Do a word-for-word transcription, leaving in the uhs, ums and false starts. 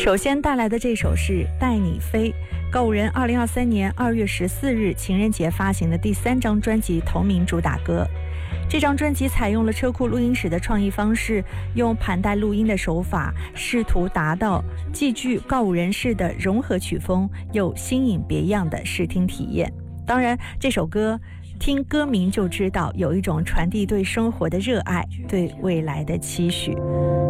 首先带来的这首是《带你飞》，告五人二零二三年二月十四日情人节发行的第三张专辑同名主打歌。这张专辑采用了车库录音室的创意方式，用盘带录音的手法，试图达到既具告五人式的融合曲风，又新颖别样的视听体验。当然，这首歌听歌名就知道，有一种传递对生活的热爱，对未来的期许。